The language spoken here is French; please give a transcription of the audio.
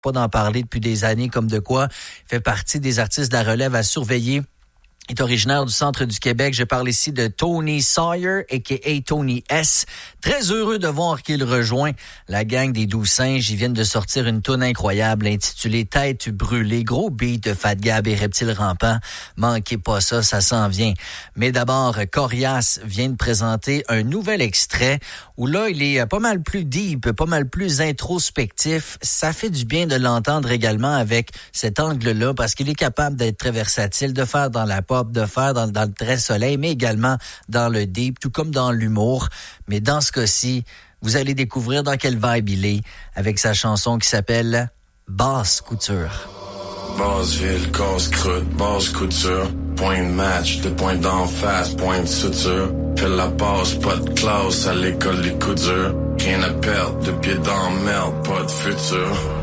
pas d'en parler depuis des années, comme de quoi il fait partie des artistes de la relève à surveiller. Il est originaire du centre du Québec. Je parle ici de Tony Sawyer, a.k.a. Tony S. Très heureux de voir qu'il rejoint la gang des 12 singes. Ils viennent de sortir une toune incroyable intitulée Tête brûlée. Gros beat de Fat Gab et Reptile Rampant. Manquez pas ça, ça s'en vient. Mais d'abord, Corias vient de présenter un nouvel extrait où là, il est pas mal plus deep, pas mal plus introspectif. Ça fait du bien de l'entendre également avec cet angle-là parce qu'il est capable d'être très versatile, de faire dans la pop, de faire dans le très soleil, mais également dans le deep, tout comme dans l'humour. Mais dans ce cas-ci, vous allez découvrir dans quelle vibe il est avec sa chanson qui s'appelle Basse Couture. Basseville, casse-croûte, basse couture. Point de match, de point d'en face, point de suture. Fais la passe, pas de classe à l'école des coups durs. Rien à perdre, de pied dans merde, pas de futur.